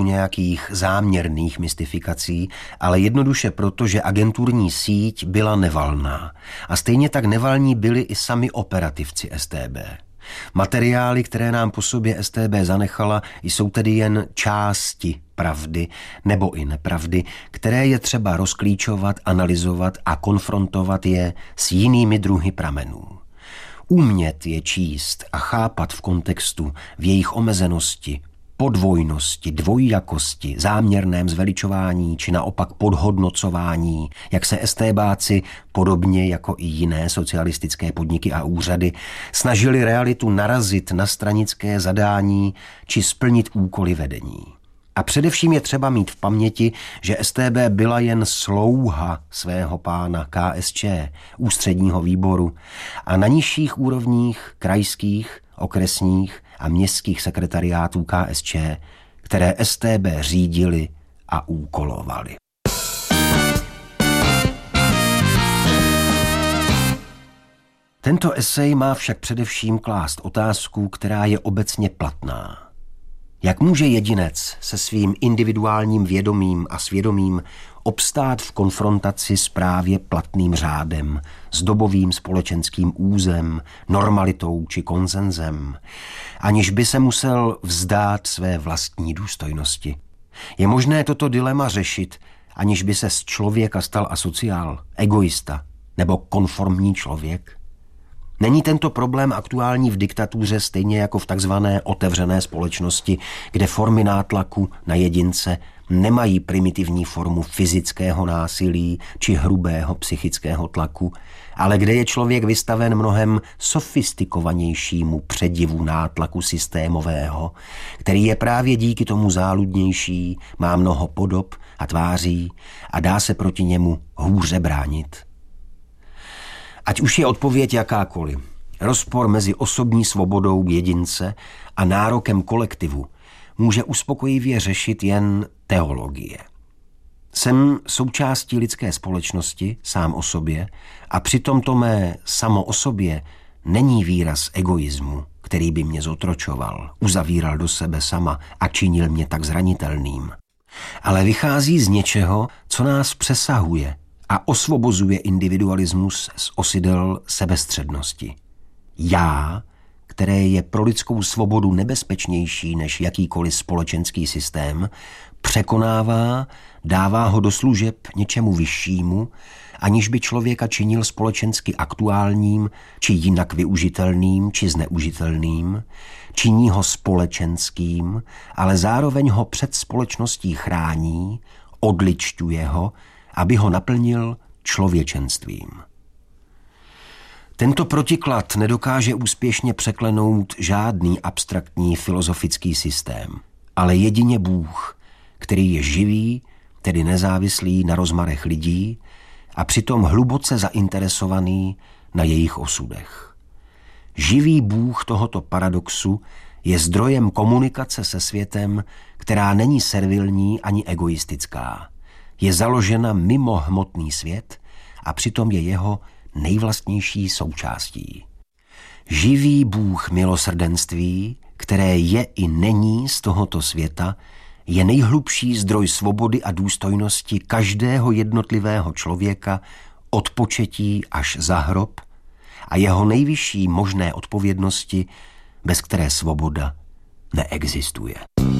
nějakých záměrných mystifikací, ale jednoduše proto, že agenturní síť byla nevalná. A stejně tak nevalní byli i sami operativci StB. Materiály, které nám po sobě StB zanechala, jsou tedy jen části pravdy nebo i nepravdy, které je třeba rozklíčovat, analyzovat a konfrontovat je s jinými druhy pramenů. Umět je číst a chápat v kontextu, v jejich omezenosti, podvojnosti, dvojjakosti, záměrném zveličování či naopak podhodnocování, jak se StBáci, podobně jako i jiné socialistické podniky a úřady, snažili realitu narazit na stranické zadání či splnit úkoly vedení. A především je třeba mít v paměti, že StB byla jen slouha svého pána KSČ, ústředního výboru, a na nižších úrovních krajských, okresních a městských sekretariátů KSČ, které StB řídili a úkolovali. Tento esej má však především klást otázku, která je obecně platná. Jak může jedinec se svým individuálním vědomím a svědomím obstát v konfrontaci s právě platným řádem, s dobovým společenským územ, normalitou či konsenzem, aniž by se musel vzdát své vlastní důstojnosti? Je možné toto dilema řešit, aniž by se z člověka stal asociál, egoista nebo konformní člověk? Není tento problém aktuální v diktatuře stejně jako v takzvané otevřené společnosti, kde formy nátlaku na jedince nemají primitivní formu fyzického násilí či hrubého psychického tlaku, ale kde je člověk vystaven mnohem sofistikovanějšímu předivu nátlaku systémového, který je právě díky tomu záludnější, má mnoho podob a tváří a dá se proti němu hůře bránit. Ať už je odpověď jakákoliv, rozpor mezi osobní svobodou jedince a nárokem kolektivu může uspokojivě řešit jen teologie. Jsem součástí lidské společnosti sám o sobě a přitom to mé samo o sobě není výraz egoismu, který by mě zotročoval, uzavíral do sebe sama a činil mě tak zranitelným. Ale vychází z něčeho, co nás přesahuje a osvobozuje individualismus z osidel sebestřednosti. Já, které je pro lidskou svobodu nebezpečnější než jakýkoliv společenský systém, překonává, dává ho do služeb něčemu vyššímu, aniž by člověka činil společensky aktuálním, či jinak využitelným, či zneužitelným, činí ho společenským, ale zároveň ho před společností chrání, odličťuje ho, aby ho naplnil člověčenstvím. Tento protiklad nedokáže úspěšně překlenout žádný abstraktní filozofický systém, ale jedině Bůh, který je živý, tedy nezávislý na rozmarech lidí a přitom hluboce zainteresovaný na jejich osudech. Živý Bůh tohoto paradoxu je zdrojem komunikace se světem, která není servilní ani egoistická. Je založena mimo hmotný svět a přitom je jeho nejvlastnější součástí. Živý Bůh milosrdenství, které je i není z tohoto světa, je nejhlubší zdroj svobody a důstojnosti každého jednotlivého člověka od početí až za hrob a jeho nejvyšší možné odpovědnosti, bez které svoboda neexistuje.